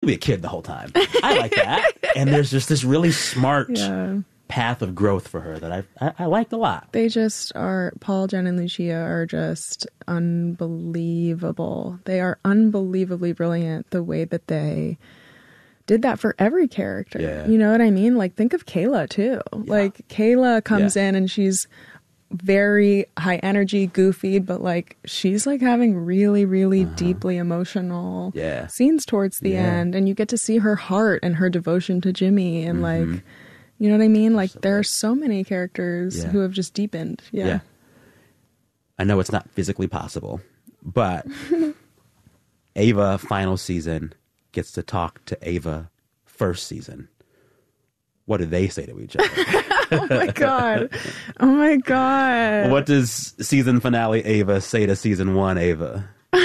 be a kid the whole time. I like that. And there's just this really smart path of growth for her that I liked a lot. They just are, Paul, Jen, and Lucia are just unbelievable. They are unbelievably brilliant the way that they did that for every character. Yeah. You know what I mean? Like, think of Kayla, too. Yeah. Like, Kayla comes in and she's very high energy, goofy, but like she's like having really, really deeply emotional scenes towards the end. And you get to see her heart and her devotion to Jimmy and like, you know what I mean? Like there are so many characters who have just deepened. Yeah. I know it's not physically possible, but Ava final season gets to talk to Ava first season. What do they say to each other? Oh my God. Oh my God. What does season finale Ava say to season 1 Ava?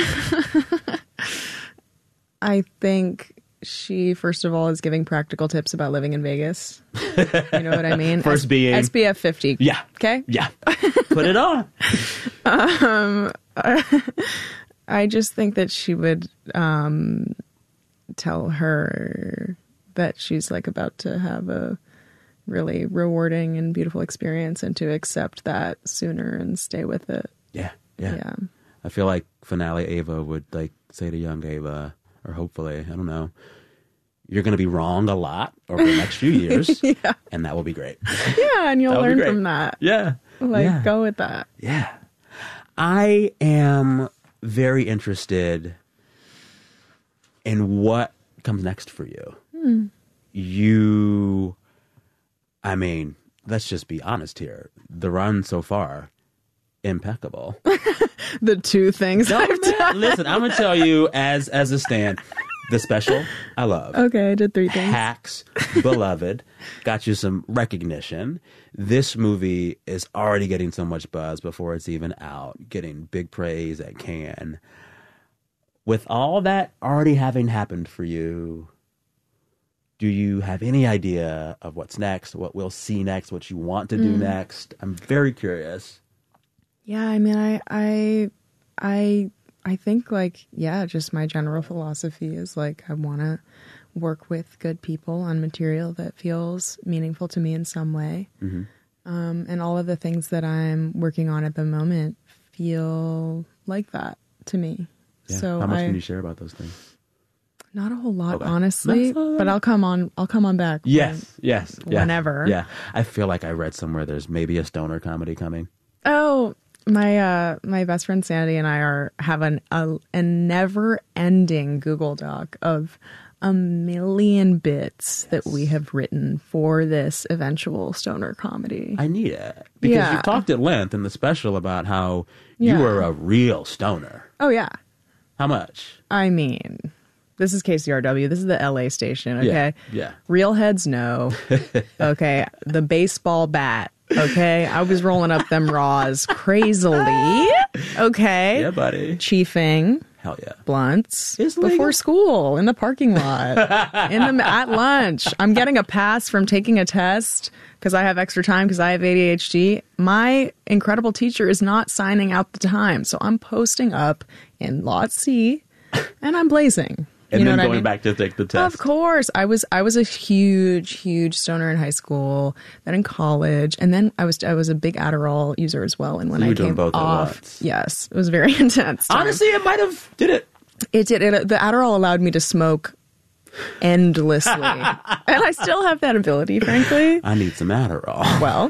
I think she, first of all, is giving practical tips about living in Vegas. You know what I mean? First being SPF 50. Yeah. Okay? Yeah. Put it on. I just think that she would tell her that she's like about to have a really rewarding and beautiful experience and to accept that sooner and stay with it. Yeah. I feel like finale Ava would like say to young Ava, or hopefully, I don't know, you're going to be wrong a lot over the next few years, and that will be great. Yeah, and you'll learn from that. Yeah. Like, go with that. Yeah. I am very interested in what comes next for you. I mean, let's just be honest here. The run so far, impeccable. The two things I've done. Listen, I'm going to tell you as a stand, the special, I love. Okay, I did 3 things. Hacks, beloved, got you some recognition. This movie is already getting so much buzz before it's even out, getting big praise at Cannes. With all that already having happened for you, do you have any idea of what's next, what we'll see next, what you want to do next? I'm very curious. Yeah, I mean, I think like, just my general philosophy is like, I want to work with good people on material that feels meaningful to me in some way. And all of the things that I'm working on at the moment feel like that to me. Yeah. So how much can you share about those things? Not a whole lot, honestly, but I'll come on back. Yes. Whenever. Yeah. I feel like I read somewhere there's maybe a stoner comedy coming. Oh, my best friend Sandy and I have a never-ending Google Doc of a million bits that we have written for this eventual stoner comedy. I need it. Because you've talked at length in the special about how you were a real stoner. Oh, yeah. How much? I mean, this is KCRW. This is the LA station, okay? Yeah. Real heads know. Okay. The baseball bat. Okay. I was rolling up them raws crazily. Okay. Yeah, buddy. Chiefing. Hell yeah. Blunts. It's legal. Before school, in the parking lot, at lunch. I'm getting a pass from taking a test because I have extra time because I have ADHD. My incredible teacher is not signing out the time. So I'm posting up in lot C and I'm blazing. And then going back to take the test. Of course. I was a huge stoner in high school, then in college, and then I was a big Adderall user as well. And when I came off, yes, it was very intense. Honestly, it might have did it. It did. The Adderall allowed me to smoke endlessly, and I still have that ability, frankly. I need some Adderall. Well,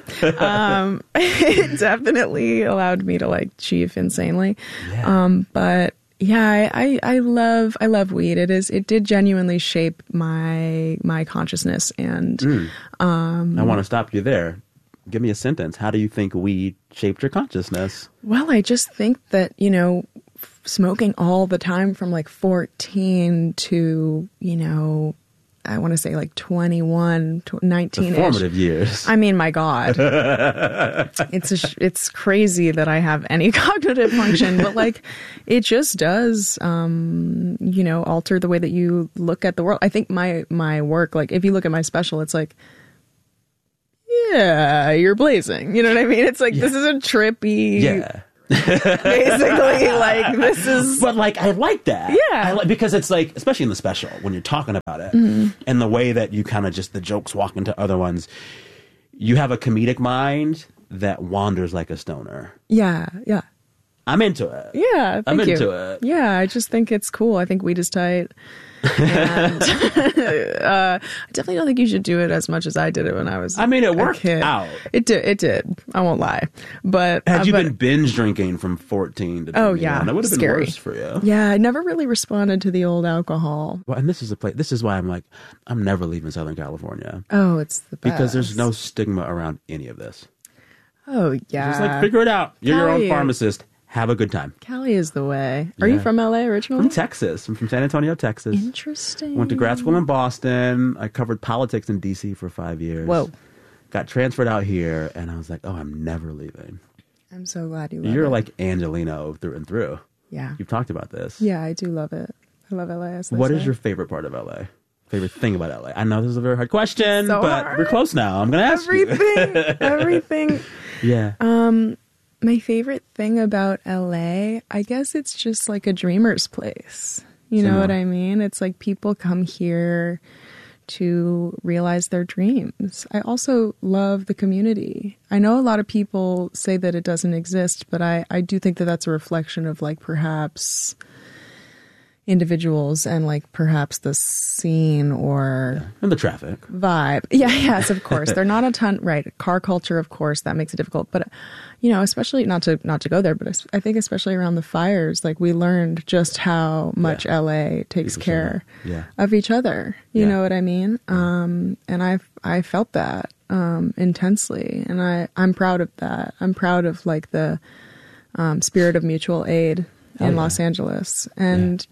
it definitely allowed me to like chief insanely. Yeah. But yeah, I love weed. It did genuinely shape my consciousness, and I want to stop you there. Give me a sentence. How do you think weed shaped your consciousness? Well, I just think that, smoking all the time from like 14 to, I want to say like 21, 19-ish. The formative years. I mean, my God. It's crazy that I have any cognitive function, but like it just does, alter the way that you look at the world. I think my work, like if you look at my special, it's like, yeah, you're blazing. You know what I mean? It's like, this is a trippy Basically, like, this is... But, like, I like that. Yeah. Because it's, like, especially in the special, when you're talking about it, and the way that you kind of just, the jokes walk into other ones, you have a comedic mind that wanders like a stoner. Yeah, yeah. I'm into it. Yeah, I'm thank you. into it. Yeah, I just think it's cool. I think weed is tight. And I definitely don't think you should do it as much as I did it when I was it worked kid. out. It did. I won't lie. But had you been binge drinking from 14 to 21, oh yeah, that would have been scary. worse for you. Yeah, I never really responded to the old alcohol. Well, and this is why I'm like, I'm never leaving Southern California. Oh, it's the best. Because there's no stigma around any of this. Oh yeah. Just like, figure it out. You're your own Cali. pharmacist. Have a good time. Cali is the way. Are you from LA originally? From Texas. I'm from San Antonio, Texas. Interesting. Went to grad school in Boston. I covered politics in D.C. for 5 years. Whoa. Got transferred out here, and I was like, oh, I'm never leaving. I'm so glad you love it. You're like Angelino through and through. Yeah. You've talked about this. Yeah, I do love it. I love LA. What is your favorite part of LA? Favorite thing about LA? I know this is a very hard question, So but hard. we're close now. I'm going to ask you. Everything. Yeah. My favorite thing about LA, I guess it's just like a dreamer's place. You know what I mean? It's like people come here to realize their dreams. I also love the community. I know a lot of people say that it doesn't exist, but I do think that that's a reflection of like perhaps individuals and like perhaps the scene or and the traffic vibe. Yes, of course. They're not a ton, right? Car culture, of course, that makes it difficult. But you know, especially not to go there, but I think especially around the fires, like we learned just how much LA takes care of each other. You know what I mean? And I felt that intensely, and I'm proud of that. I'm proud of like the spirit of mutual aid in Los Angeles. And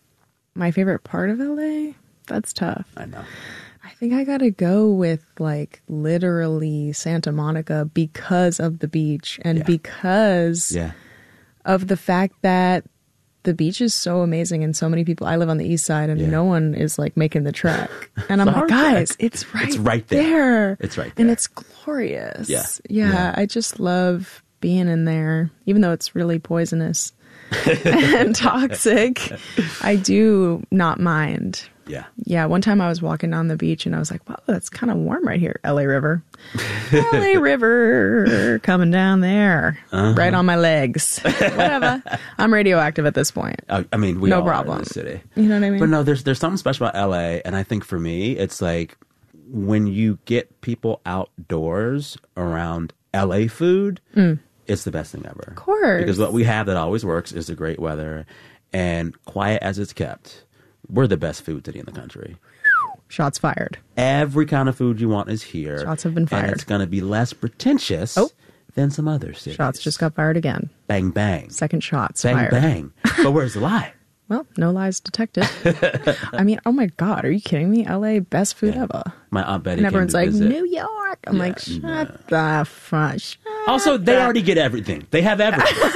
my favorite part of LA? That's tough. I know. I think I gotta go with like literally Santa Monica because of the beach and because of the fact that the beach is so amazing and so many people. I live on the east side and no one is like making the trek. And I'm like, guys, it's right there. It's right there. And it's glorious. Yeah. I just love being in there, even though it's really poisonous and toxic. I do not mind. Yeah. One time I was walking down the beach and I was like, wow, that's kind of warm right here. LA River. LA River coming down there. Right on my legs. Whatever. I'm radioactive at this point. I mean, we no all problem. are in the city. You know what I mean? But no, there's something special about LA, and I think for me, it's like when you get people outdoors around LA food, it's the best thing ever. Of course. Because what we have that always works is the great weather, and quiet as it's kept, we're the best food city in the country. Shots fired. Every kind of food you want is here. Shots have been fired. And it's going to be less pretentious than some other cities. Shots just got fired again. Bang, bang. Second shots bang, fired. Bang, bang. But where's the lie? Well, no lies detected. I mean, oh my God, are you kidding me? LA, best food ever. My Aunt Betty and everyone's came to like, visit. New York. I'm like, shut the front. Also, they already get everything. They have everything.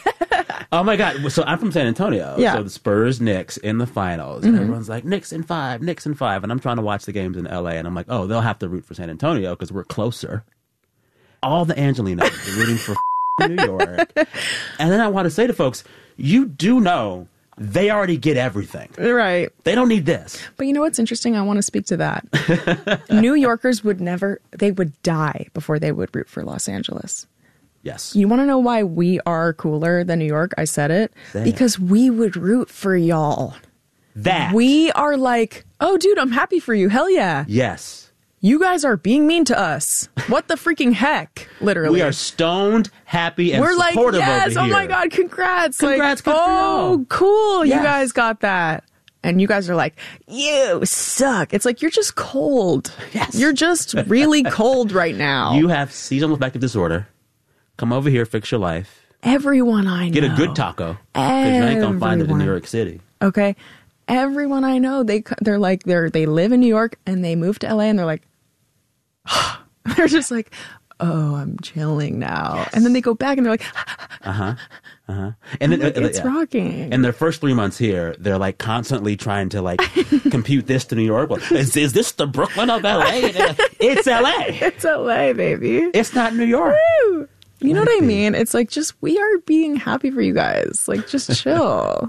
Oh my God. So I'm from San Antonio. Yeah. So the Spurs, Knicks in the finals. And everyone's like, Knicks in 5, Knicks in 5. And I'm trying to watch the games in LA. And I'm like, oh, they'll have to root for San Antonio because we're closer. All the Angelinos are rooting for New York. And then I want to say to folks, you do know they already get everything. Right. They don't need this. But you know what's interesting? I want to speak to that. New Yorkers would die before they would root for Los Angeles. Yes. You want to know why we are cooler than New York? I said it. Say because we would root for y'all. That. We are like, oh, dude, I'm happy for you. Hell yeah. Yes. You guys are being mean to us. What the freaking heck? Literally. We are stoned, happy, and we're like, supportive yes, over here. oh my God, congrats. Congrats, like, good for oh, y'all. cool. Yes. You guys got that. And you guys are like, you suck. It's like, you're just cold. Yes. You're just really cold right now. You have seasonal affective disorder. Come over here, fix your life. Everyone I know. Get a good taco. Because you ain't going to find it in New York City. Okay. Everyone I know, they're like, they live in New York and they move to LA and they're like, they're just like, oh, I'm chilling now. Yes. And then they go back and they're like, And then like, it's rocking. And their first 3 months here, they're like constantly trying to like compute this to New York. Well, is this the Brooklyn of LA? It's LA. It's LA, baby. It's not New York. Woo! You know what I mean? It's like, just, we are being happy for you guys. Like, just chill.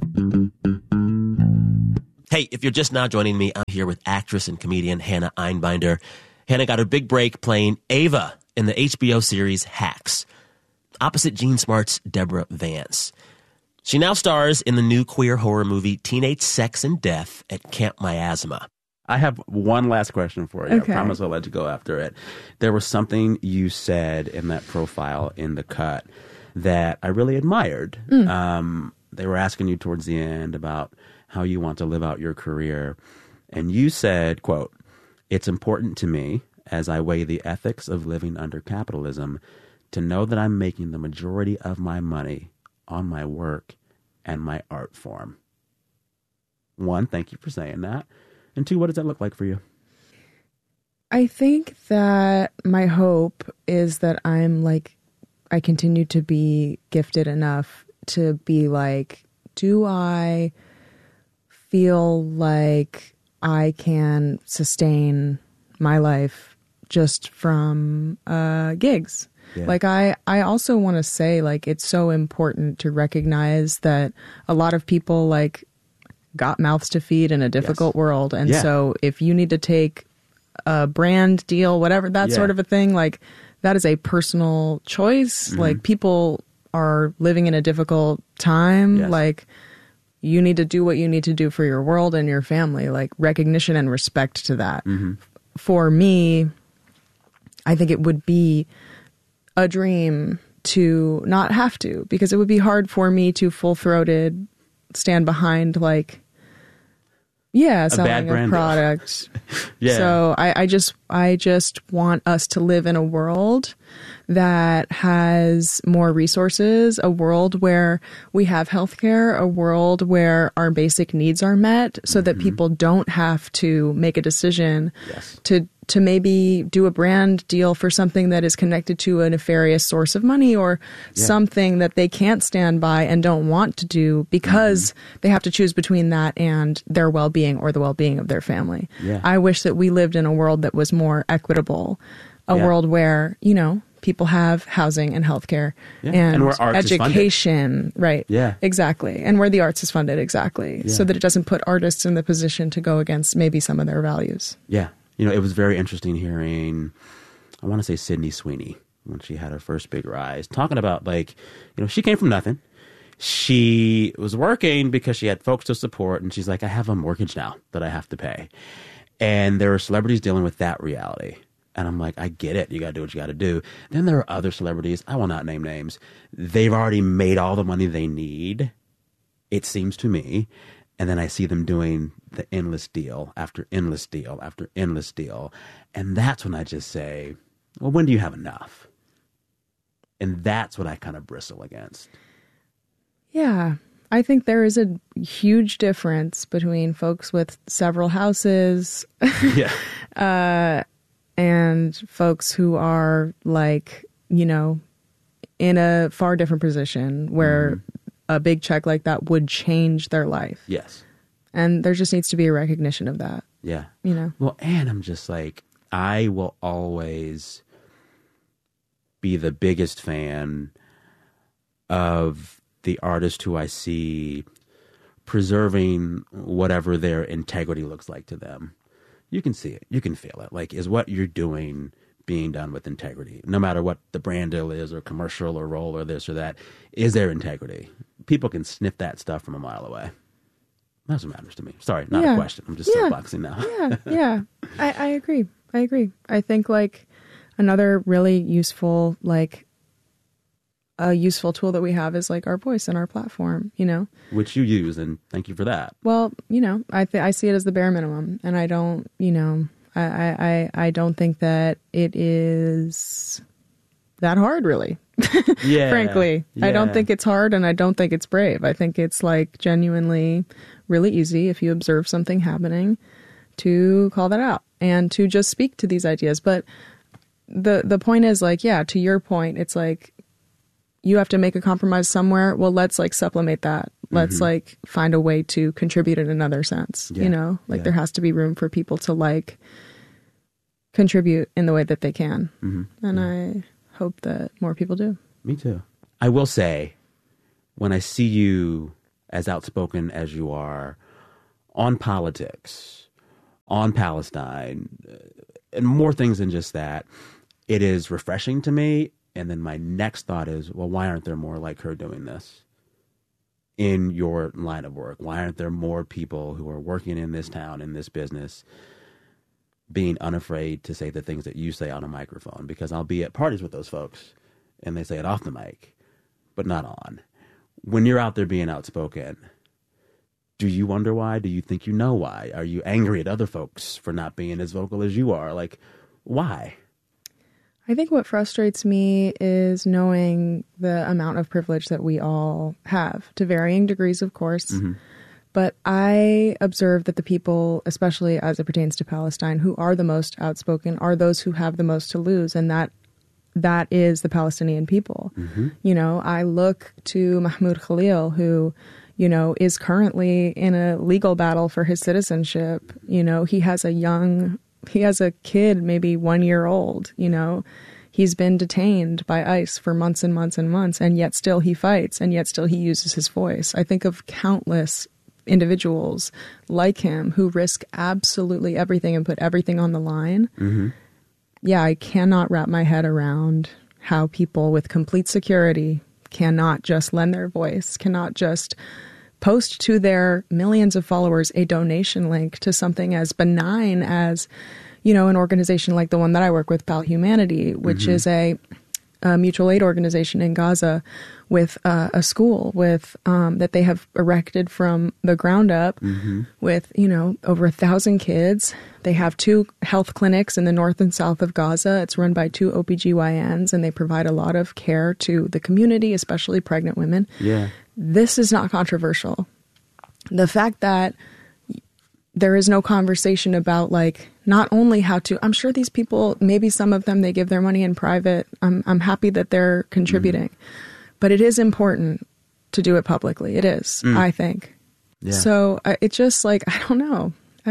Hey, if you're just now joining me, I'm here with actress and comedian Hannah Einbinder. Hannah got her big break playing Ava in the HBO series Hacks, opposite Jean Smart's Deborah Vance. She now stars in the new queer horror movie Teenage Sex and Death at Camp Miasma. I have one last question for you. Okay. I promise I'll let you go after it. There was something you said in that profile in The Cut that I really admired. They were asking you towards the end about how you want to live out your career. And you said, quote, "It's important to me, as I weigh the ethics of living under capitalism, to know that I'm making the majority of my money on my work and my art form." One, thank you for saying that. And two, what does that look like for you? I think that my hope is that I continue to be gifted enough to be like, do I feel like I can sustain my life just from gigs? Yeah. Like, I also want to say, like, it's so important to recognize that a lot of people, like, got mouths to feed in a difficult world. And so if you need to take a brand deal, whatever, that sort of a thing, like, that is a personal choice. Like, people are living in a difficult time. Like, you need to do what you need to do for your world and your family. Like, recognition and respect to that. For me, I think it would be a dream to not have to, because it would be hard for me to full-throated stand behind, like, selling a product. So I just want us to live in a world that has more resources, a world where we have healthcare, a world where our basic needs are met, so that people don't have to make a decision to maybe do a brand deal for something that is connected to a nefarious source of money, or something that they can't stand by and don't want to do because they have to choose between that and their well-being or the well-being of their family. I wish that we lived in a world that was more equitable, a world where, you know, people have housing and healthcare and where arts education, right? Yeah, exactly. And where the arts is funded, exactly, so that it doesn't put artists in the position to go against maybe some of their values. Yeah. You know, it was very interesting hearing, I want to say Sydney Sweeney, when she had her first big rise, talking about, like, you know, she came from nothing. She was working because she had folks to support, and she's like, I have a mortgage now that I have to pay. And there are celebrities dealing with that reality. And I'm like, I get it. You got to do what you got to do. Then there are other celebrities, I will not name names. They've already made all the money they need, it seems to me. And then I see them doing the endless deal after endless deal after endless deal. And that's when I just say, well, when do you have enough? And that's what I kind of bristle against. Yeah. I think there is a huge difference between folks with several houses and folks who are, like, you know, in a far different position where a big check like that would change their life. Yes. And there just needs to be a recognition of that. Yeah. You know? Well, and I'm just like, I will always be the biggest fan of the artist who I see preserving whatever their integrity looks like to them. You can see it. You can feel it. Like, is what you're doing being done with integrity? No matter what the brand deal is, or commercial or role or this or that, is there integrity? People can sniff that stuff from a mile away. That's what matters to me. Sorry, not a question. I'm just soapboxing now. Yeah. I agree. I think, like, another really useful, like, a useful tool that we have is, like, our voice and our platform, you know? Which you use, and thank you for that. Well, you know, I see it as the bare minimum, and I don't, you know, I don't think that it is that hard, really. Frankly. I don't think it's hard, and I don't think it's brave. I think it's, like, genuinely really easy, if you observe something happening, to call that out and to just speak to these ideas. But the point is, like, to your point, it's like, you have to make a compromise somewhere. Well, let's, like, supplement that. Let's like find a way to contribute in another sense, you know, like there has to be room for people to, like, contribute in the way that they can. And I hope that more people do. Me too. I will say, when I see you as outspoken as you are on politics, on Palestine, and more things than just that, it is refreshing to me. And then my next thought is, well, why aren't there more like her doing this in your line of work? Why aren't there more people who are working in this town, in this business, being unafraid to say the things that you say on a microphone? Because I'll be at parties with those folks and they say it off the mic, but not on. When you're out there being outspoken, do you wonder why? Do you think you know why? Are you angry at other folks for not being as vocal as you are? Like, why? I think what frustrates me is knowing the amount of privilege that we all have, to varying degrees, of course. Mm-hmm. But I observe that the people, especially as it pertains to Palestine, who are the most outspoken are those who have the most to lose. And that is the Palestinian people. Mm-hmm. You know, I look to Mahmoud Khalil, who, you know, is currently in a legal battle for his citizenship. You know, he has a kid, maybe 1 year old, you know. He's been detained by ICE for months and months and months, and yet still he fights, and yet still he uses his voice. I think of countless individuals like him who risk absolutely everything and put everything on the line. Mm-hmm. Yeah, I cannot wrap my head around how people with complete security cannot just lend their voice, cannot just post to their millions of followers a donation link to something as benign as, you know, an organization like the one that I work with, Pal Humanity, which mm-hmm. is a mutual aid organization in Gaza with a school with that they have erected from the ground up mm-hmm. with, you know, over 1,000 kids. They have 2 health clinics in the north and south of Gaza. It's run by 2 OBGYNs, and they provide a lot of care to the community, especially pregnant women. Yeah. This is not controversial. The fact that there is no conversation about, like, not only how to, I'm sure these people, maybe some of them, they give their money in private. I'm happy that they're contributing, but it is important to do it publicly. It is, I think. Yeah. So it's just like, I don't know.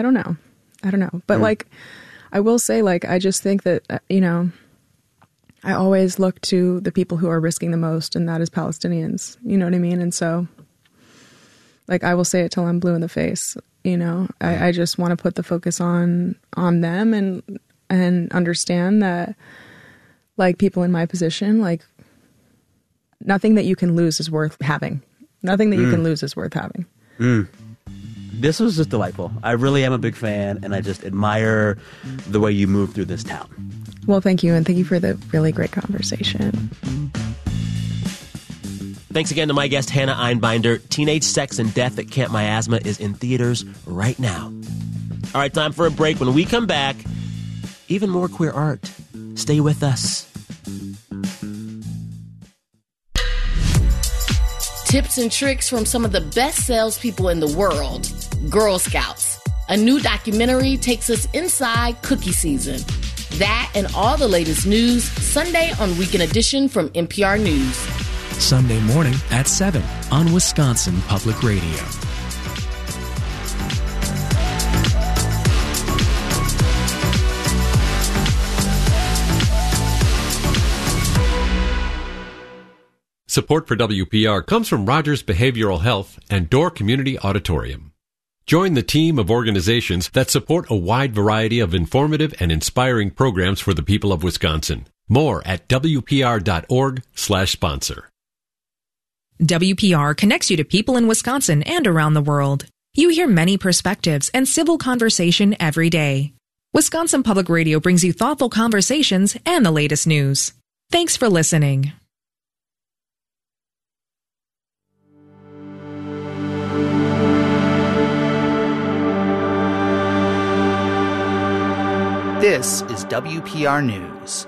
But like, I will say, like, I just think that, you know, I always look to the people who are risking the most, and that is Palestinians. You know what I mean? And so, like, I will say it till I'm blue in the face. You know, I just want to put the focus on them and understand that, like, people in my position, like, nothing that you can lose is worth having. Nothing that you can lose is worth having. This was just delightful. I really am a big fan, and I just admire the way you move through this town. Well, thank you, and thank you for the really great conversation. Thanks again to my guest, Hannah Einbinder. Teenage Sex and Death at Camp Miasma is in theaters right now. All right, time for a break. When we come back, even more queer art. Stay with us. Tips and tricks from some of the best salespeople in the world. Girl Scouts. A new documentary takes us inside cookie season. That and all the latest news, Sunday on Weekend Edition from NPR News. Sunday morning at 7 on Wisconsin Public Radio. Support for WPR comes from Rogers Behavioral Health and Door Community Auditorium. Join the team of organizations that support a wide variety of informative and inspiring programs for the people of Wisconsin. More at WPR.org/sponsor. WPR connects you to people in Wisconsin and around the world. You hear many perspectives and civil conversation every day. Wisconsin Public Radio brings you thoughtful conversations and the latest news. Thanks for listening. This is WPR News.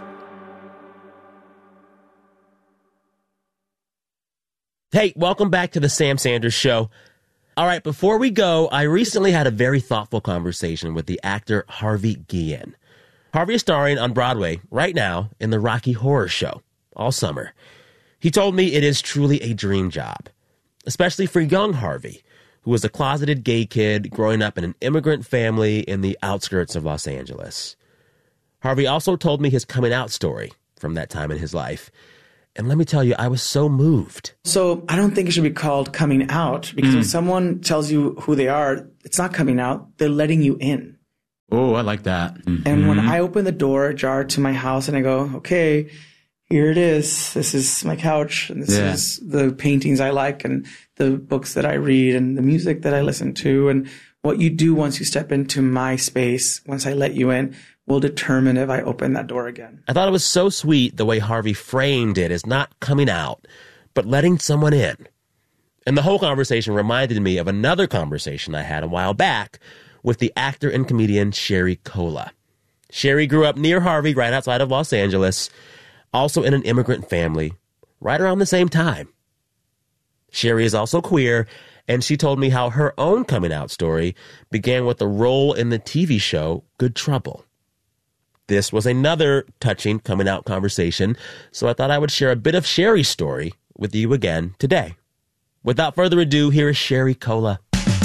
Hey, welcome back to the Sam Sanders Show. All right, before we go, I recently had a very thoughtful conversation with the actor Harvey Guillen. Harvey is starring on Broadway right now in the Rocky Horror Show all summer. He told me it is truly a dream job, especially for young Harvey, who was a closeted gay kid growing up in an immigrant family in the outskirts of Los Angeles. Harvey also told me his coming out story from that time in his life. And let me tell you, I was so moved. So I don't think it should be called coming out, because when someone tells you who they are, it's not coming out. They're letting you in. Oh, I like that. Mm-hmm. And when I open the door ajar to my house and I go, okay, here it is. This is my couch. And this is the paintings I like and the books that I read and the music that I listen to. And what you do once you step into my space, once I let you in, will determine if I open that door again. I thought it was so sweet the way Harvey framed it as not coming out, but letting someone in. And the whole conversation reminded me of another conversation I had a while back with the actor and comedian Sherry Cola. Sherry grew up near Harvey, right outside of Los Angeles, also in an immigrant family, right around the same time. Sherry is also queer, and she told me how her own coming out story began with a role in the TV show Good Trouble. This was another touching coming out conversation, so I thought I would share a bit of Sherry's story with you again today. Without further ado, here is Sherry Cola.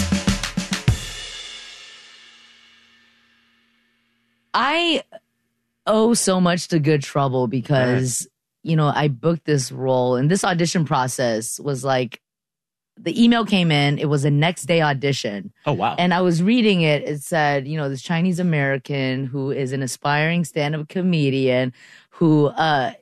I owe so much to Good Trouble because, you know, I booked this role, and this audition process was like, the email came in, it was a next day audition. Oh, wow. And I was reading it, it said, you know, this Chinese American who is an aspiring stand-up comedian who,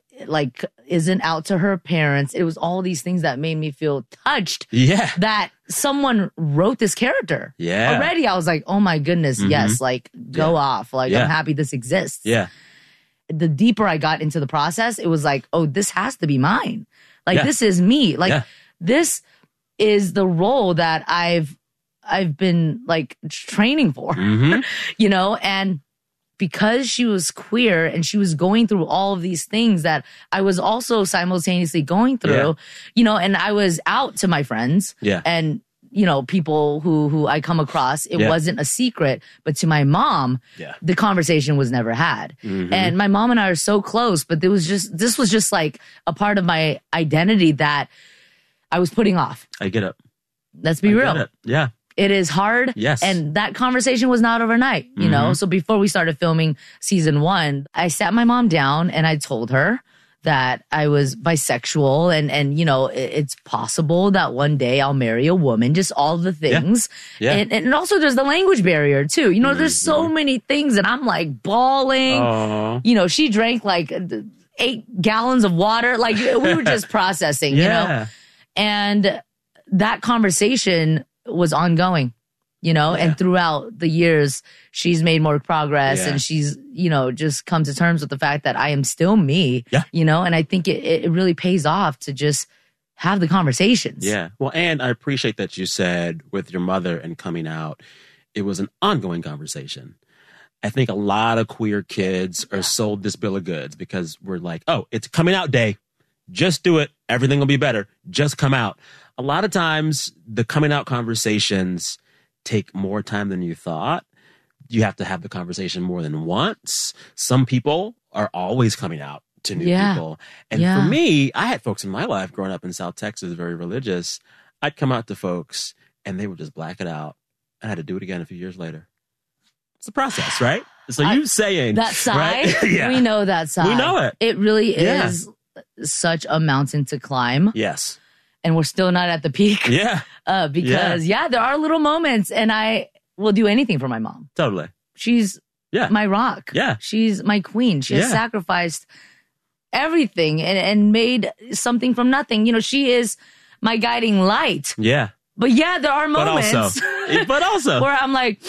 isn't out to her parents. It was all these things that made me feel touched. Yeah. That someone wrote this character. Yeah. Already I was like, oh my goodness, yes, like go off. Like I'm happy this exists. Yeah. The deeper I got into the process, it was like, oh, this has to be mine. Like this is me. Like this is the role that I've been like training for, you know, and because she was queer and she was going through all of these things that I was also simultaneously going through, you know, and I was out to my friends and, you know, people who I come across, it wasn't a secret, but to my mom, the conversation was never had. And my mom and I are so close, but this was just like a part of my identity that I was putting off. I get it. Let's be real. Yeah. It is hard. Yes. And that conversation was not overnight, you know? So before we started filming season 1, I sat my mom down and I told her that I was bisexual and you know, it's possible that one day I'll marry a woman, just all the things. Yeah. And also there's the language barrier too. You know, there's so many things and I'm like bawling. You know, she drank like 8 gallons of water. Like we were just processing, you know? And that conversation was ongoing, you know, and throughout the years, she's made more progress and she's, you know, just come to terms with the fact that I am still me, you know, and I think it really pays off to just have the conversations. Yeah. Well, and I appreciate that you said with your mother and coming out, it was an ongoing conversation. I think a lot of queer kids are sold this bill of goods because we're like, oh, it's coming out day. Just do it. Everything will be better. Just come out. A lot of times the coming out conversations take more time than you thought. You have to have the conversation more than once. Some people are always coming out to new people. And for me, I had folks in my life growing up in South Texas, very religious. I'd come out to folks and they would just black it out. I had to do it again a few years later. It's a process, right? So you saying that side, right? We know that side. We know it. It really is such a mountain to climb. Yes. And we're still not at the peak. Yeah. Because there are little moments and I will do anything for my mom. Totally. She's my rock. Yeah. She's my queen. She has sacrificed everything and made something from nothing. You know, she is my guiding light. Yeah. But there are moments but also where I'm like,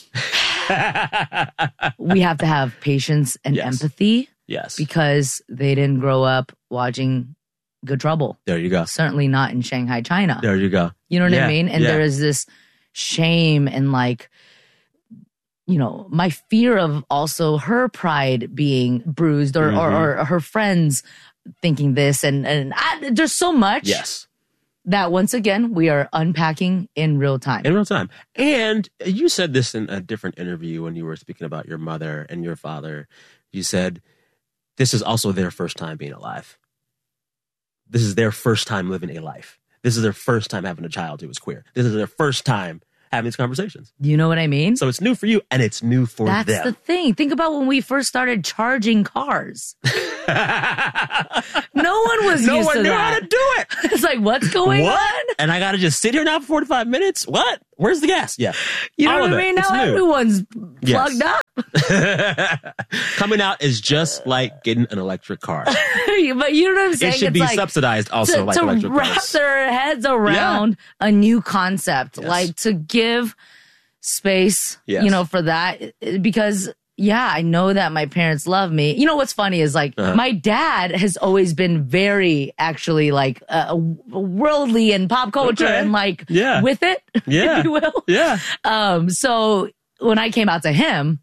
we have to have patience and empathy. Yes. Because they didn't grow up watching Good Trouble. There you go. Certainly not in Shanghai, China. There you go. You know what I mean? And there is this shame and like, you know, my fear of also her pride being bruised or her friends thinking this. And there's so much. Yes. That once again, we are unpacking in real time. In real time. And you said this in a different interview when you were speaking about your mother and your father. You said, this is also their first time being alive. This is their first time living a life. This is their first time having a child who was queer. This is their first time having these conversations. You know what I mean? So it's new for you and it's new for them. That's the thing. Think about when we first started charging cars. No one was No used one to knew that. how to do it. It's like, what's going on? And I got to just sit here now for 45 minutes? What? Where's the gas? Yeah. You know All what of I it. mean? It's Now new. everyone's Yes. plugged up. Coming out is just like getting an electric car. But you know what I'm saying? It should It's be like, subsidized also like to electric wrap cars. their heads around a new concept, Yes. like to give space, Yes. you know, for that. Because, yeah, I know that my parents love me. You know, what's funny is like my dad has always been very actually like worldly and pop culture and like with it, if you will. Yeah. So when I came out to him,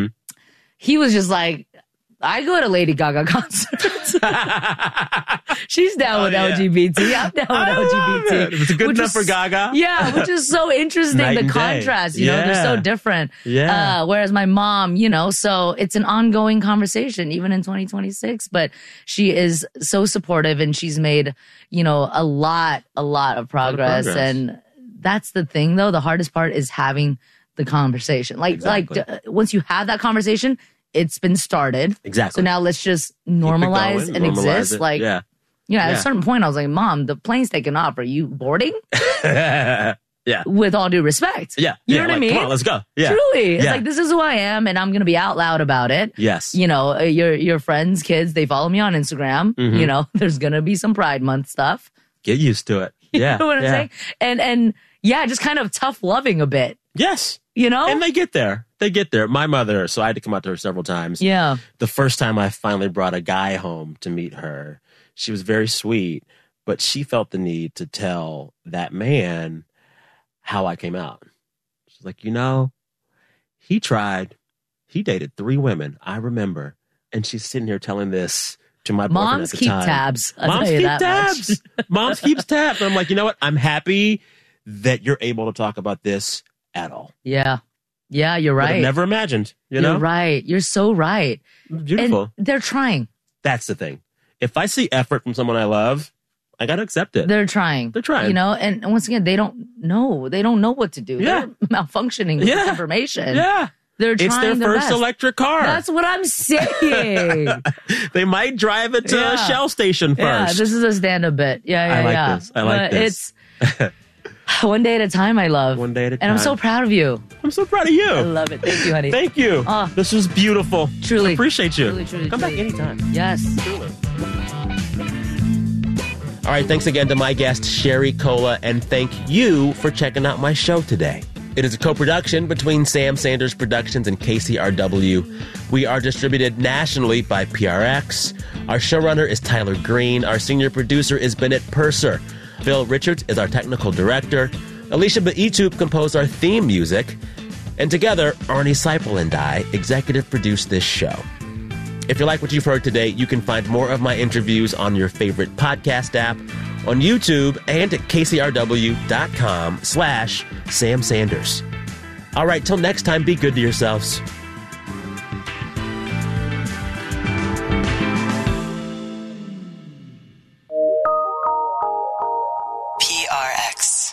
he was just like, I go to Lady Gaga concerts. She's down with LGBT. I'm down with LGBT. If it's good enough for Gaga. Yeah, which is so interesting. Night The and day. contrast, you know, they're so different. Yeah. Whereas my mom, you know, so it's an ongoing conversation, even in 2026. But she is so supportive and she's made, you know, a lot of progress. And that's the thing, though. The hardest part is having the conversation. Like once you have that conversation, it's been started. Exactly. So now let's just normalize and exist. It. Like, at a certain point, I was like, Mom, the plane's taking off. Are you boarding? Yeah. With all due respect. Yeah. You know what I mean? Come on, let's go. Yeah. Truly. It's like, this is who I am, and I'm going to be out loud about it. Yes. You know, your friends, kids, they follow me on Instagram. Mm-hmm. You know, there's going to be some Pride Month stuff. Get used to it. Yeah. You know what I'm saying? And yeah, just kind of tough loving a bit. Yes. You know? And they get there. They get there. My mother, so I had to come out to her several times. Yeah. The first time I finally brought a guy home to meet her, she was very sweet, but she felt the need to tell that man how I came out. She's like, you know, he tried. He dated 3 women, I remember. And she's sitting here telling this to my boyfriend Moms at the keep time. tabs. I'll Moms tell you keep that tabs. much. Moms keeps tabs. And I'm like, you know what? I'm happy that you're able to talk about this at all. Yeah. Yeah, you're right. I've never imagined, you You're know? right. You're so right. Beautiful. And they're trying. That's the thing. If I see effort from someone I love, I got to accept it. They're trying. They're trying. You know, and once again, they don't know. They don't know what to do. Yeah. They're malfunctioning with this information. Yeah. They're trying It's their first best. electric car. That's what I'm saying. They might drive it to a Shell station first. Yeah, this is a stand-up bit. Yeah, I like yeah. this. I like But this. It's one day at a time, I love. One day at a And I'm time. so proud of you. I'm so proud of you. I love it. Thank you, honey. Thank you. This was beautiful. Truly. Appreciate you. Truly, Come back anytime. Yes. All right, thanks again to my guest, Sherry Cola, and thank you for checking out my show today. It is a co-production between Sam Sanders Productions and KCRW. We are distributed nationally by PRX. Our showrunner is Tyler Green. Our senior producer is Bennett Purser. Phil Richards is our technical director. Alicia Baitup composed our theme music. And together, Arnie Seipel and I executive produced this show. If you like what you've heard today, you can find more of my interviews on your favorite podcast app, on YouTube, and at kcrw.com/Sam Sanders. All right, till next time, be good to yourselves. PRX.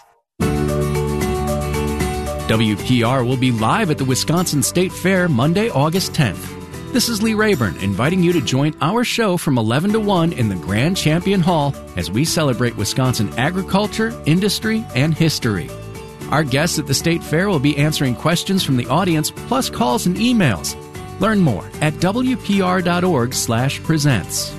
WPR will be live at the Wisconsin State Fair Monday, August 10th. This is Lee Rayburn inviting you to join our show from 11 to 1 in the Grand Champion Hall as we celebrate Wisconsin agriculture, industry, and history. Our guests at the State Fair will be answering questions from the audience, plus calls and emails. Learn more at wpr.org/presents.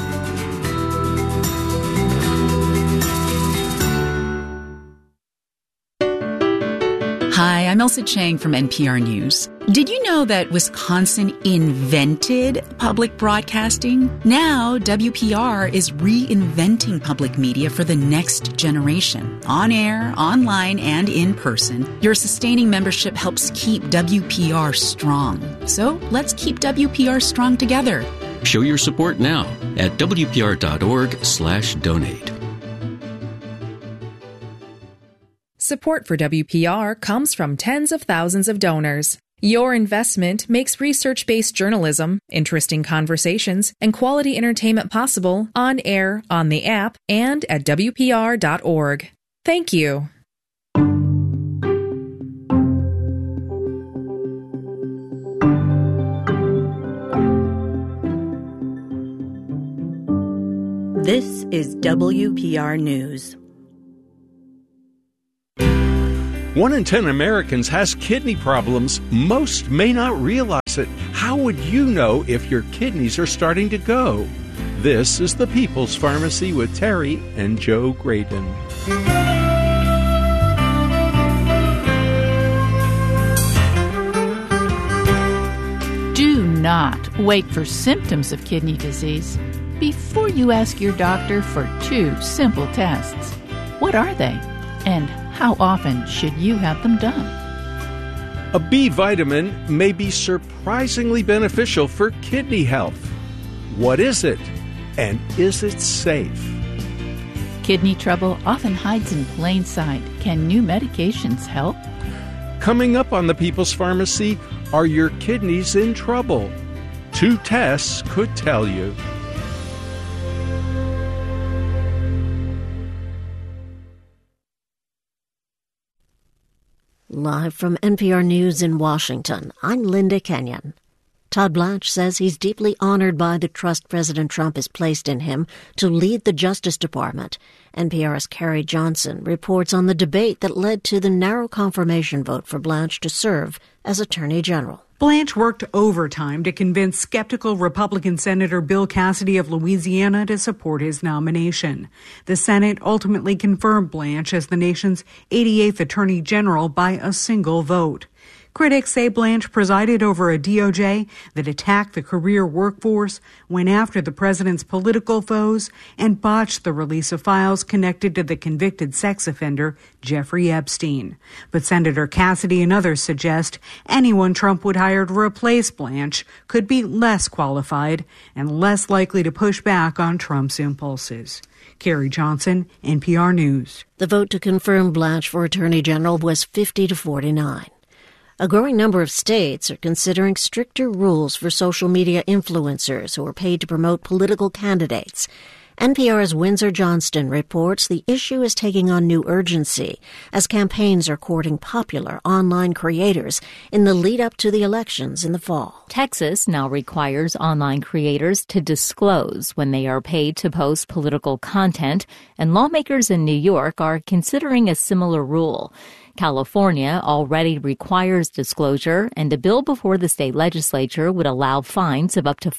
Hi, I'm Elsa Chang from NPR News. Did you know that Wisconsin invented public broadcasting? Now, WPR is reinventing public media for the next generation. On air, online, and in person, your sustaining membership helps keep WPR strong. So let's keep WPR strong together. Show your support now at WPR.org/donate. Support for WPR comes from tens of thousands of donors. Your investment makes research-based journalism, interesting conversations, and quality entertainment possible on air, on the app, and at WPR.org. Thank you. This is WPR News. 1 in 10 Americans has kidney problems. Most may not realize it. How would you know if your kidneys are starting to go? This is the People's Pharmacy with Terry and Joe Graydon. Do not wait for symptoms of kidney disease before you ask your doctor for 2 simple tests. What are they? And how often should you have them done? A B vitamin may be surprisingly beneficial for kidney health. What is it? And is it safe? Kidney trouble often hides in plain sight. Can new medications help? Coming up on the People's Pharmacy, are your kidneys in trouble? 2 tests could tell you. Live from NPR News in Washington, I'm Linda Kenyon. Todd Blanche says he's deeply honored by the trust President Trump has placed in him to lead the Justice Department. NPR's Carrie Johnson reports on the debate that led to the narrow confirmation vote for Blanche to serve as Attorney General. Blanche worked overtime to convince skeptical Republican Senator Bill Cassidy of Louisiana to support his nomination. The Senate ultimately confirmed Blanche as the nation's 88th Attorney General by a single vote. Critics say Blanche presided over a DOJ that attacked the career workforce, went after the president's political foes, and botched the release of files connected to the convicted sex offender Jeffrey Epstein. But Senator Cassidy and others suggest anyone Trump would hire to replace Blanche could be less qualified and less likely to push back on Trump's impulses. Carrie Johnson, NPR News. The vote to confirm Blanche for Attorney General was 50-49. A growing number of states are considering stricter rules for social media influencers who are paid to promote political candidates. NPR's Windsor Johnston reports the issue is taking on new urgency as campaigns are courting popular online creators in the lead-up to the elections in the fall. Texas now requires online creators to disclose when they are paid to post political content, and lawmakers in New York are considering a similar rule. California already requires disclosure, and a bill before the state legislature would allow fines of up to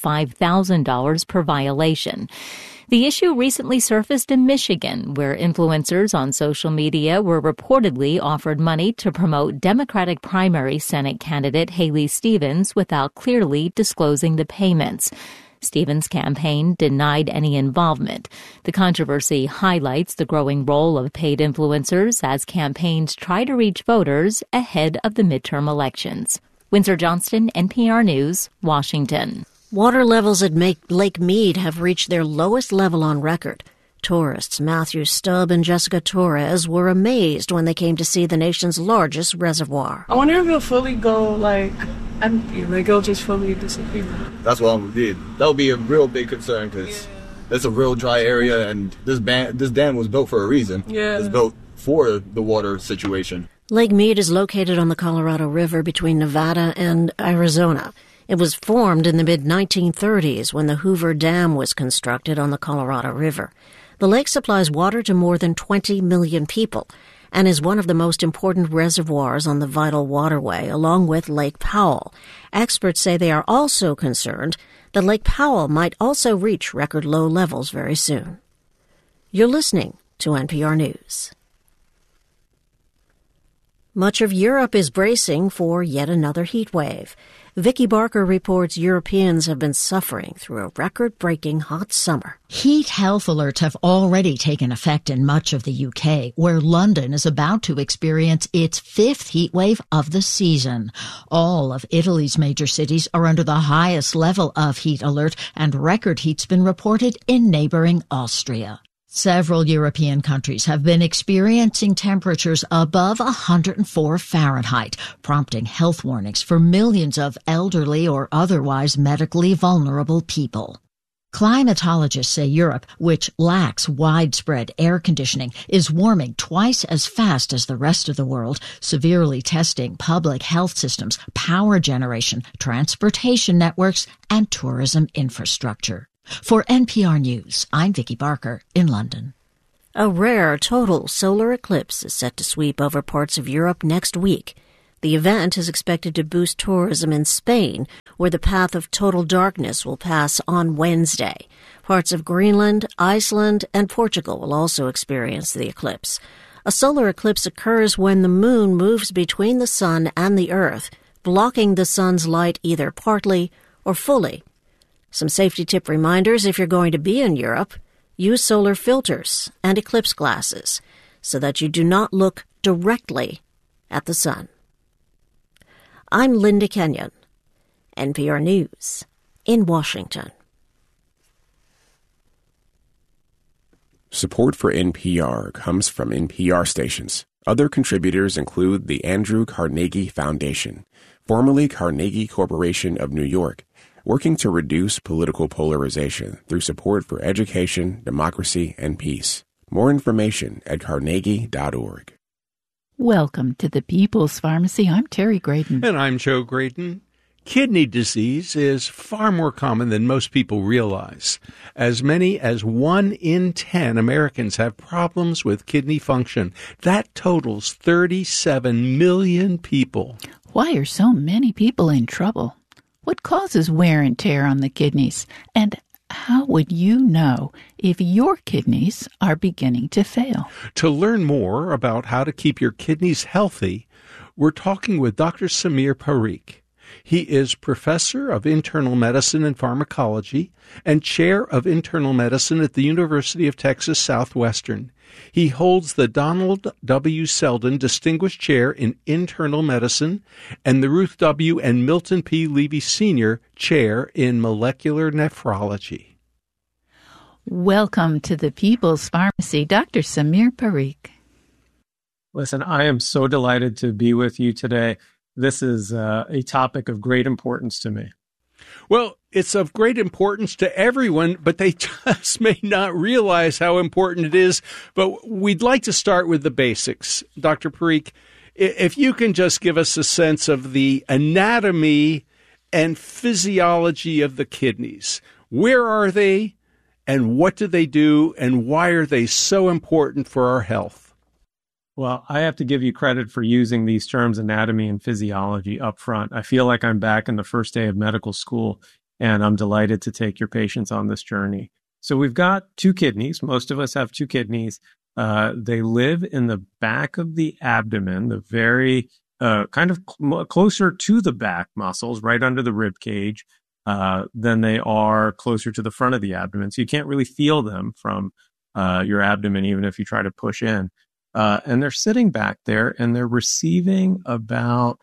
$5,000 per violation. The issue recently surfaced in Michigan, where influencers on social media were reportedly offered money to promote Democratic primary Senate candidate Haley Stevens without clearly disclosing the payments. Stevens' campaign denied any involvement. The controversy highlights the growing role of paid influencers as campaigns try to reach voters ahead of the midterm elections. Windsor Johnston, NPR News, Washington. Water levels at Lake Mead have reached their lowest level on record. Tourists Matthew Stubb and Jessica Torres were amazed when they came to see the nation's largest reservoir. I wonder if it'll fully go, it'll just fully disappear. That's what I'm worried. That would be a real big concern because it's a real dry area, and this dam was built for a reason. Yeah. It's built for the water situation. Lake Mead is located on the Colorado River between Nevada and Arizona. It was formed in the mid-1930s when the Hoover Dam was constructed on the Colorado River. The lake supplies water to more than 20 million people and is one of the most important reservoirs on the vital waterway, along with Lake Powell. Experts say they are also concerned that Lake Powell might also reach record low levels very soon. You're listening to NPR News. Much of Europe is bracing for yet another heat wave. Vicky Barker reports Europeans have been suffering through a record-breaking hot summer. Heat health alerts have already taken effect in much of the UK, where London is about to experience its 5th heat wave of the season. All of Italy's major cities are under the highest level of heat alert, and record heat's been reported in neighboring Austria. Several European countries have been experiencing temperatures above 104 Fahrenheit, prompting health warnings for millions of elderly or otherwise medically vulnerable people. Climatologists say Europe, which lacks widespread air conditioning, is warming twice as fast as the rest of the world, severely testing public health systems, power generation, transportation networks, and tourism infrastructure. For NPR News, I'm Vicki Barker in London. A rare total solar eclipse is set to sweep over parts of Europe next week. The event is expected to boost tourism in Spain, where the path of total darkness will pass on Wednesday. Parts of Greenland, Iceland, and Portugal will also experience the eclipse. A solar eclipse occurs when the moon moves between the sun and the earth, blocking the sun's light either partly or fully. Some safety tip reminders if you're going to be in Europe: use solar filters and eclipse glasses so that you do not look directly at the sun. I'm Linda Kenyon, NPR News in Washington. Support for NPR comes from NPR stations. Other contributors include the Andrew Carnegie Foundation, formerly Carnegie Corporation of New York, working to reduce political polarization through support for education, democracy, and peace. More information at carnegie.org. Welcome to the People's Pharmacy. I'm Terry Graydon. And I'm Joe Graydon. Kidney disease is far more common than most people realize. As many as 1 in 10 Americans have problems with kidney function. That totals 37 million people. Why are so many people in trouble? What causes wear and tear on the kidneys? And how would you know if your kidneys are beginning to fail? To learn more about how to keep your kidneys healthy, we're talking with Dr. Samir Parikh. He is professor of internal medicine and pharmacology and chair of internal medicine at the University of Texas Southwestern. He holds the Donald W. Selden Distinguished Chair in Internal Medicine and the Ruth W. and Milton P. Levy Sr. Chair in Molecular Nephrology. Welcome to the People's Pharmacy, Dr. Samir Parikh. Listen, I am so delighted to be with you today. This is a topic of great importance to me. Well, it's of great importance to everyone, but they just may not realize how important it is. But we'd like to start with the basics. Dr. Parikh, if you can just give us a sense of the anatomy and physiology of the kidneys. Where are they, and what do they do, and why are they so important for our health? Well, I have to give you credit for using these terms, anatomy and physiology, up front. I feel like I'm back in the first day of medical school, and I'm delighted to take your patients on this journey. So we've got 2 kidneys. Most of us have 2 kidneys. They live in the back of the abdomen, the very kind of closer to the back muscles, right under the rib cage, than they are closer to the front of the abdomen. So you can't really feel them from your abdomen, even if you try to push in. And they're sitting back there and they're receiving about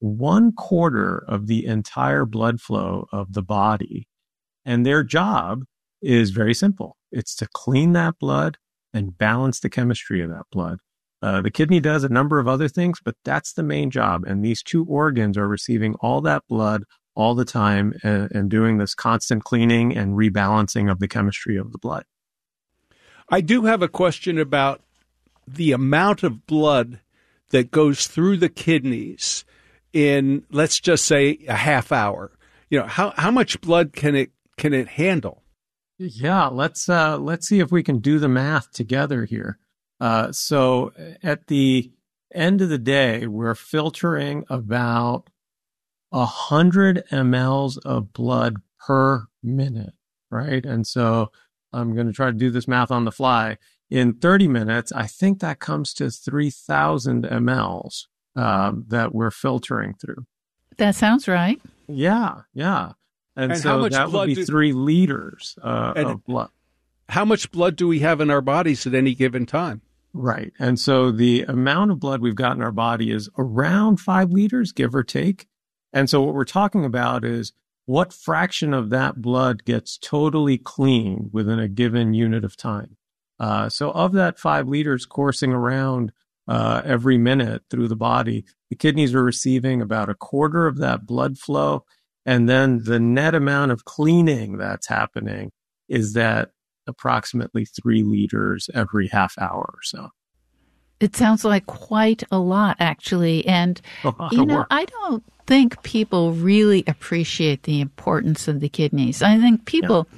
1/4 of the entire blood flow of the body. And their job is very simple. It's to clean that blood and balance the chemistry of that blood. The kidney does a number of other things, but that's the main job. And these 2 organs are receiving all that blood all the time and doing this constant cleaning and rebalancing of the chemistry of the blood. I do have a question about the amount of blood that goes through the kidneys in, let's just say, a half hour. You know, how much blood can it handle? Yeah, let's see if we can do the math together here. So at the end of the day, we're filtering about 100 mLs of blood per minute, right? And so I'm going to try to do this math on the fly. In 30 minutes, I think that comes to 3,000 mLs that we're filtering through. That sounds right. Yeah. And so that would be 3 liters of blood. How much blood do we have in our bodies at any given time? Right. And so the amount of blood we've got in our body is around 5 liters, give or take. And so what we're talking about is what fraction of that blood gets totally clean within a given unit of time. So of that 5 liters coursing around every minute through the body, the kidneys are receiving about 1/4 of that blood flow. And then the net amount of cleaning that's happening is that approximately 3 liters every half hour or so. It sounds like quite a lot, actually. And, I don't think people really appreciate the importance of the kidneys. I think people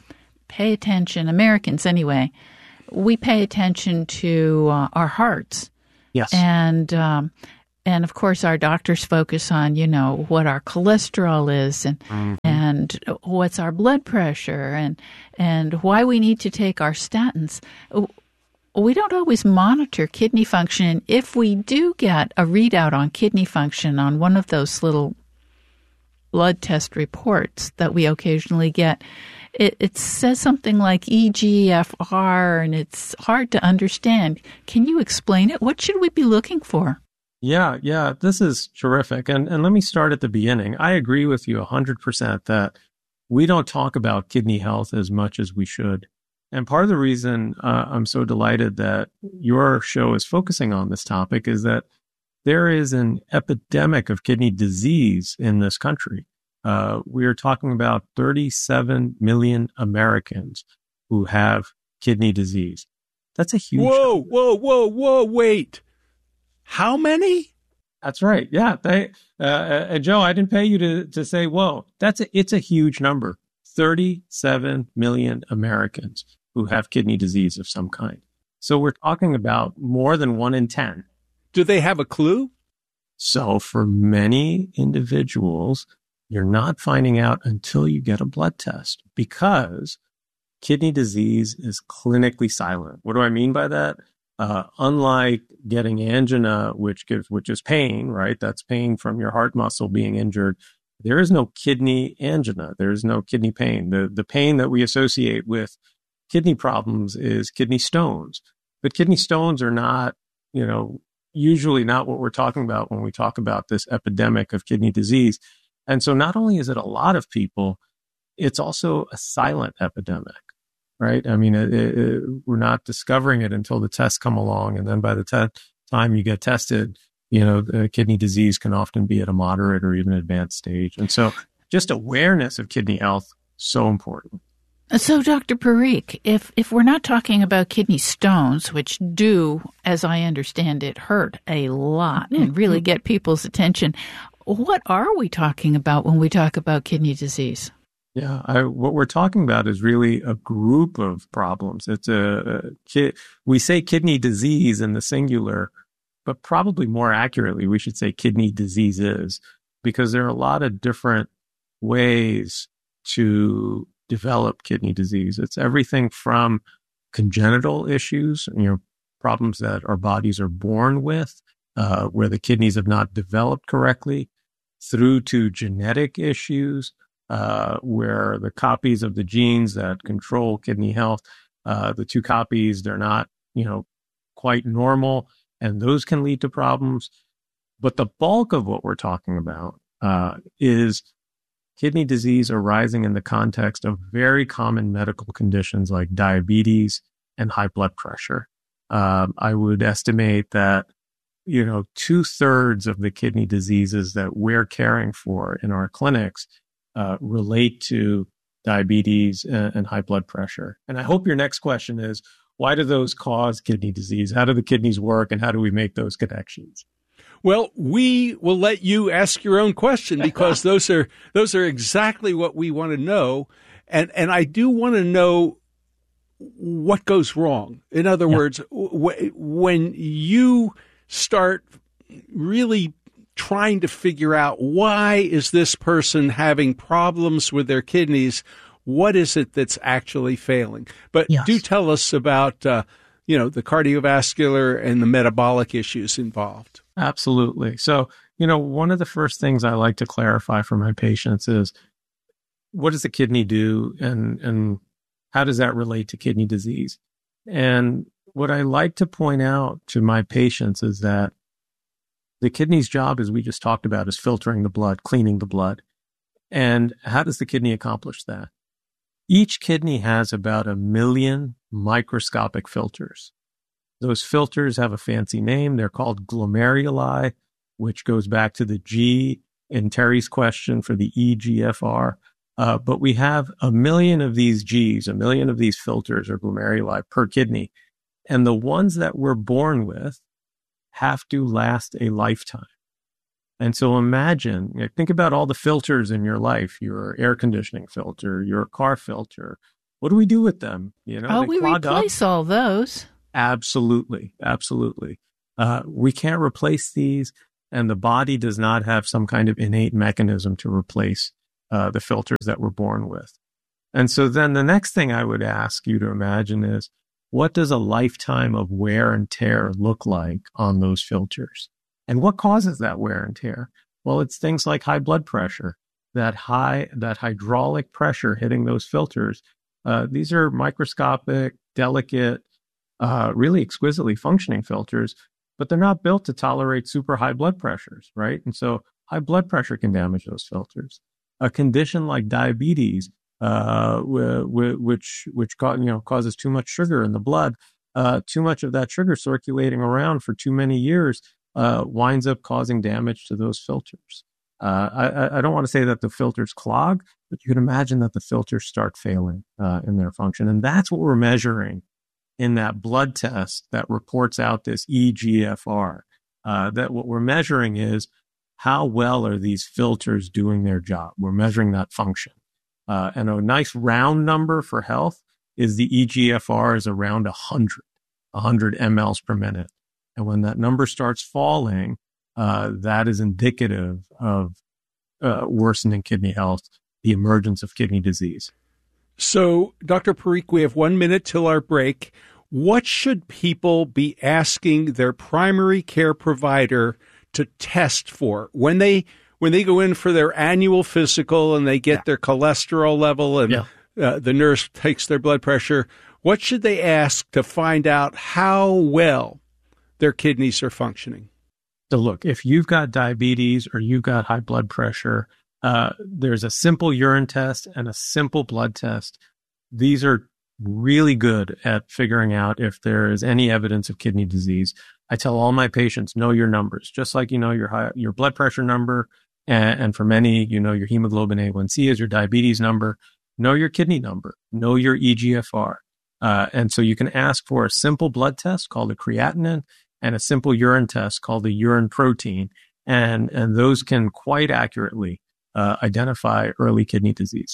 pay attention, Americans anyway, we pay attention to our hearts. Yes. And of course, our doctors focus on, what our cholesterol is and what's our blood pressure and why we need to take our statins. We don't always monitor kidney function. If we do get a readout on kidney function on one of those little blood test reports that we occasionally get, it says something like EGFR, and it's hard to understand. Can you explain it? What should we be looking for? Yeah, this is terrific. And let me start at the beginning. I agree with you 100% that we don't talk about kidney health as much as we should. And part of the reason I'm so delighted that your show is focusing on this topic is that there is an epidemic of kidney disease in this country. We are talking about 37 million Americans who have kidney disease. That's a huge Whoa, wait. How many? That's right. Yeah. Joe, I didn't pay you to say, whoa. It's a huge number. 37 million Americans who have kidney disease of some kind. So we're talking about more than 1 in 10. Do they have a clue? So for many individuals, you're not finding out until you get a blood test because kidney disease is clinically silent. What do I mean by that? Unlike getting angina, which is pain, right? That's pain from your heart muscle being injured. There is no kidney angina. There is no kidney pain. The pain that we associate with kidney problems is kidney stones. But kidney stones are not, usually not what we're talking about when we talk about this epidemic of kidney disease. And so not only is it a lot of people, it's also a silent epidemic, right? I mean, we're not discovering it until the tests come along. And then by the time you get tested, kidney disease can often be at a moderate or even advanced stage. And so just awareness of kidney health, so important. So, Dr. Parikh, if we're not talking about kidney stones, which do, as I understand it, hurt a lot and really get people's attention, what are we talking about when we talk about kidney disease? Yeah, what we're talking about is really a group of problems. It's we say kidney disease in the singular, but probably more accurately, we should say kidney diseases, because there are a lot of different ways to develop kidney disease. It's everything from congenital issues, problems that our bodies are born with, where the kidneys have not developed correctly, through to genetic issues, where the copies of the genes that control kidney health, the two copies, they're not, quite normal, and those can lead to problems. But the bulk of what we're talking about is kidney disease arising in the context of very common medical conditions like diabetes and high blood pressure. I would estimate that, 2/3 of the kidney diseases that we're caring for in our clinics relate to diabetes and high blood pressure. And I hope your next question is, why do those cause kidney disease? How do the kidneys work, and how do we make those connections? Well, we will let you ask your own question because those are exactly what we want to know. And I do want to know what goes wrong. In other words, when you start really trying to figure out why is this person having problems with their kidneys, what is it that's actually failing? But do tell us about, the cardiovascular and the metabolic issues involved. Absolutely. So, one of the first things I like to clarify for my patients is, what does the kidney do and how does that relate to kidney disease? And what I like to point out to my patients is that the kidney's job, as we just talked about, is filtering the blood, cleaning the blood. And how does the kidney accomplish that? Each kidney has about 1 million microscopic filters. Those filters have a fancy name. They're called glomeruli, which goes back to the G in Terry's question for the EGFR. But we have 1 million of these Gs, 1 million of these filters or glomeruli per kidney. And the ones that we're born with have to last a lifetime. And so think about all the filters in your life, your air conditioning filter, your car filter, What do we do with them? You know, we replace all those. Absolutely. We can't replace these, and the body does not have some kind of innate mechanism to replace the filters that we're born with. And so then the next thing I would ask you to imagine is, what does a lifetime of wear and tear look like on those filters? And what causes that wear and tear? Well, it's things like high blood pressure, that hydraulic pressure hitting those filters. These are microscopic, delicate, really exquisitely functioning filters, but they're not built to tolerate super high blood pressures, right? And so high blood pressure can damage those filters. A condition like diabetes, which causes too much sugar in the blood, too much of that sugar circulating around for too many years winds up causing damage to those filters. I don't want to say that the filters clog, but you can imagine that the filters start failing in their function. And that's what we're measuring in that blood test that reports out this eGFR. That what we're measuring is how well are these filters doing their job. We're measuring that function. And a nice round number for health is the eGFR is around 100 mLs per minute. And when that number starts falling, that is indicative of worsening kidney health, the emergence of kidney disease. So, Dr. Parikh, we have 1 minute till our break. What should people be asking their primary care provider to test for when they go in for their annual physical and they get their cholesterol level and the nurse takes their blood pressure? What should they ask to find out how well their kidneys are functioning? So look, if you've got diabetes or you've got high blood pressure, there's a simple urine test and a simple blood test. These are really good at figuring out if there is any evidence of kidney disease. I tell all my patients, know your numbers, just like you know your blood pressure number, and for many, you know your hemoglobin A1C is your diabetes number. Know your kidney number, know your eGFR. And so you can ask for a simple blood test called a creatinine and a simple urine test called the urine protein. And those can quite accurately identify early kidney disease.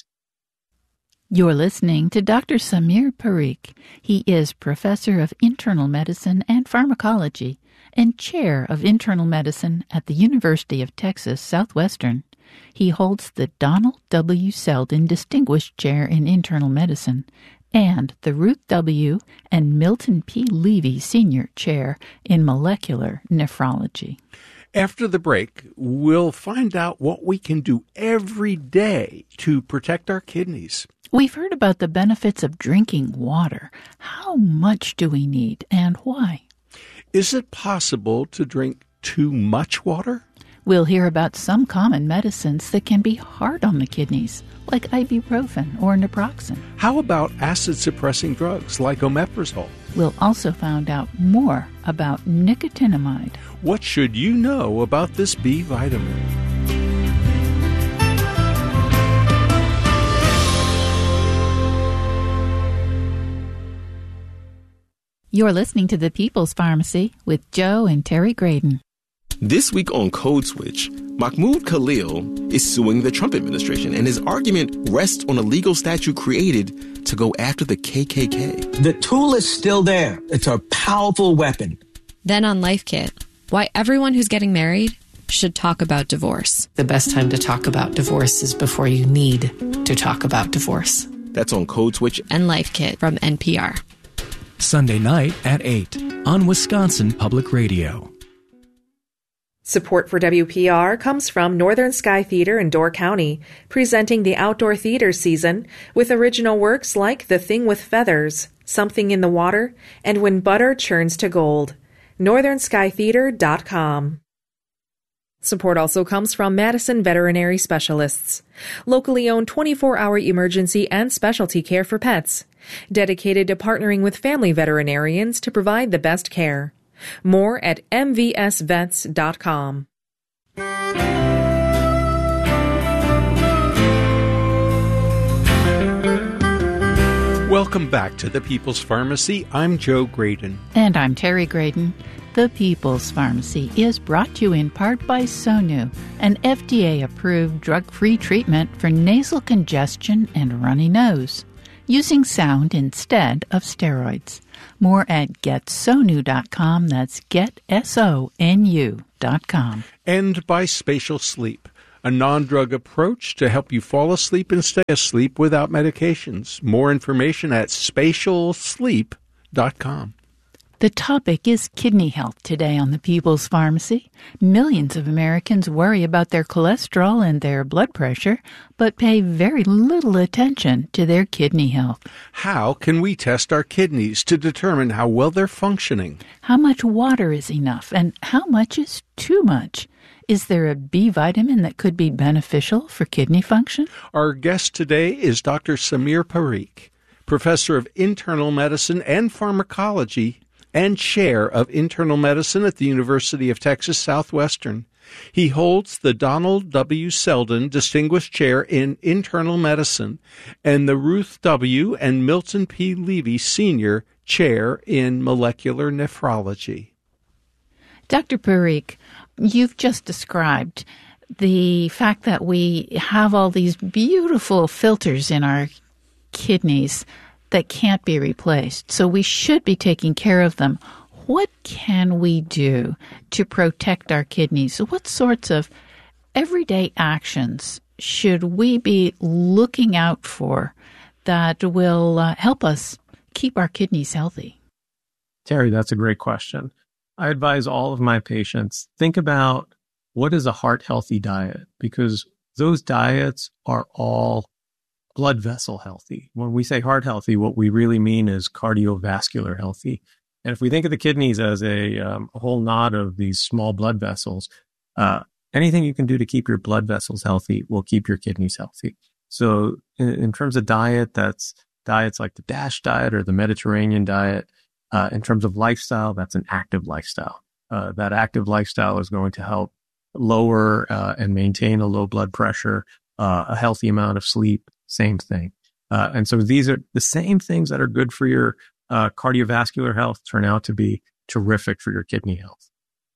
You're listening to Dr. Samir Parikh. He is professor of internal medicine and pharmacology and chair of internal medicine at the University of Texas Southwestern. He holds the Donald W. Selden Distinguished Chair in Internal Medicine and the Ruth W. and Milton P. Levy Senior Chair in Molecular Nephrology. After the break, we'll find out what we can do every day to protect our kidneys. We've heard about the benefits of drinking water. How much do we need and why? Is it possible to drink too much water? We'll hear about some common medicines that can be hard on the kidneys, like ibuprofen or naproxen. How about acid-suppressing drugs like omeprazole? We'll also find out more about nicotinamide. What should you know about this B vitamin? You're listening to The People's Pharmacy with Joe and Terry Graydon. This week on Code Switch, Mahmoud Khalil is suing the Trump administration, and his argument rests on a legal statute created to go after the KKK. The tool is still there. It's a powerful weapon. Then on Life Kit, why everyone who's getting married should talk about divorce. The best time to talk about divorce is before you need to talk about divorce. That's on Code Switch and Life Kit from NPR. Sunday night at 8 on Wisconsin Public Radio. Support for WPR comes from Northern Sky Theater in Door County, presenting the outdoor theater season with original works like The Thing with Feathers, Something in the Water, and When Butter Churns to Gold. NorthernSkyTheater.com. Support also comes from Madison Veterinary Specialists, locally owned 24-hour emergency and specialty care for pets, dedicated to partnering with family veterinarians to provide the best care. More at mvsvets.com. Welcome back to The People's Pharmacy. I'm Joe Graydon. And I'm Terry Graydon. The People's Pharmacy is brought to you in part by Sonu, an FDA-approved drug-free treatment for nasal congestion and runny nose. using sound instead of steroids. More at getsonu.com. That's getsonu.com. And by Spatial Sleep, a non-drug approach to help you fall asleep and stay asleep without medications. More information at spatialsleep.com. The topic is kidney health today on the People's Pharmacy. Millions of Americans worry about their cholesterol and their blood pressure, but pay very little attention to their kidney health. How can we test our kidneys to determine how well they're functioning? How much water is enough, and how much is too much? Is there a B vitamin that could be beneficial for kidney function? Our guest today is Dr. Samir Parikh, professor of internal medicine and pharmacology and chair of internal medicine at the University of Texas Southwestern. He holds the Donald W. Selden Distinguished Chair in Internal Medicine and the Ruth W. and Milton P. Levy Senior Chair in Molecular Nephrology. Dr. Parikh, you've just described the fact that we have all these beautiful filters in our kidneys that can't be replaced. So we should be taking care of them. What can we do to protect our kidneys? What sorts of everyday actions should we be looking out for that will help us keep our kidneys healthy? Terry, that's a great question. I advise all of my patients, think about what is a heart-healthy diet, because those diets are all blood vessel healthy. When we say heart healthy, what we really mean is cardiovascular healthy. And if we think of the kidneys as a whole knot of these small blood vessels, anything you can do to keep your blood vessels healthy will keep your kidneys healthy. So in terms of diet, that's diets like the DASH diet or the Mediterranean diet. In terms of lifestyle, that's an active lifestyle. That active lifestyle is going to help lower and maintain a low blood pressure, a healthy amount of sleep, same thing. And so these are the same things that are good for your cardiovascular health turn out to be terrific for your kidney health.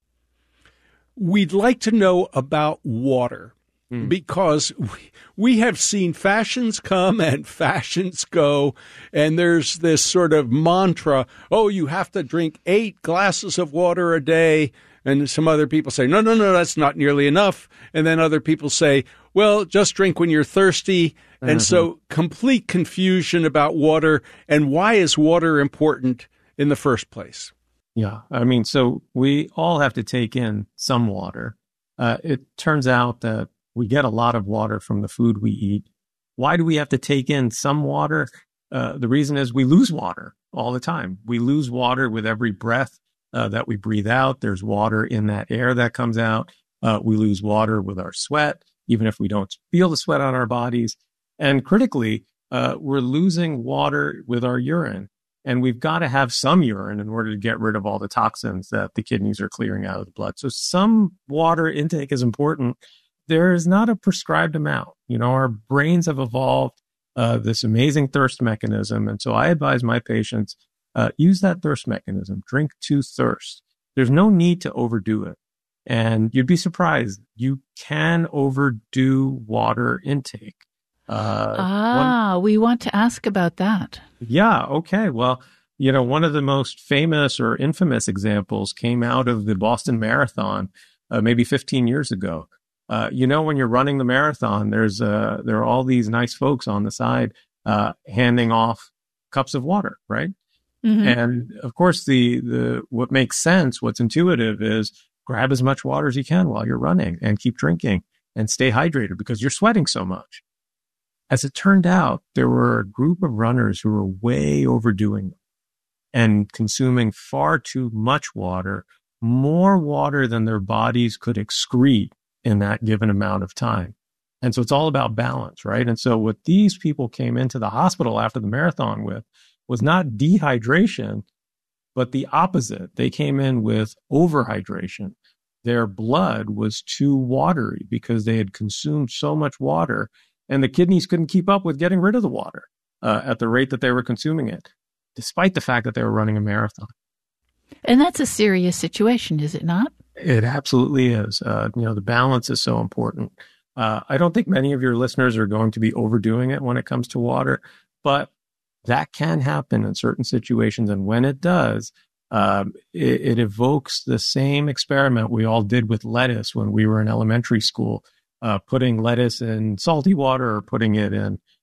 We'd like to know about water because we have seen fashions come and fashions go, and there's this sort of mantra, oh, you have to drink 8 glasses of water a day. And some other people say, no, that's not nearly enough. And then other people say, well, just drink when you're thirsty. And so complete confusion about water. And why is water important in the first place? Yeah, I mean, so we all have to take in some water. It turns out that we get a lot of water from the food we eat. Why do we have to take in some water? The reason is we lose water all the time. We lose water with every breath that we breathe out. There's water in that air that comes out. We lose water with our sweat, even if we don't feel the sweat on our bodies. And critically, we're losing water with our urine. And we've got to have some urine in order to get rid of all the toxins that the kidneys are clearing out of the blood. So some water intake is important. There is not a prescribed amount. You know, our brains have evolved this amazing thirst mechanism. And so I advise my patients, use that thirst mechanism. Drink to thirst. There's no need to overdo it. And you'd be surprised. You can overdo water intake. We want to ask about that. Yeah, okay. Well, you know, one of the most famous or infamous examples came out of the Boston Marathon maybe 15 years ago. You know, when you're running the marathon, there are all these nice folks on the side handing off cups of water, right? Mm-hmm. And of course, the what makes sense, what's intuitive is grab as much water as you can while you're running and keep drinking and stay hydrated because you're sweating so much. As it turned out, there were a group of runners who were way overdoing it and consuming far too much water, more water than their bodies could excrete in that given amount of time. And so it's all about balance, right? And so what these people came into the hospital after the marathon with was not dehydration, but the opposite. They came in with overhydration. Their blood was too watery because they had consumed so much water, and the kidneys couldn't keep up with getting rid of the water at the rate that they were consuming it, despite the fact that they were running a marathon. And that's a serious situation, is it not? It absolutely is. You know, the balance is so important. I don't think many of your listeners are going to be overdoing it when it comes to water, but that can happen in certain situations. And when it does, it evokes the same experiment we all did with lettuce when we were in elementary school, putting lettuce in salty water or putting it in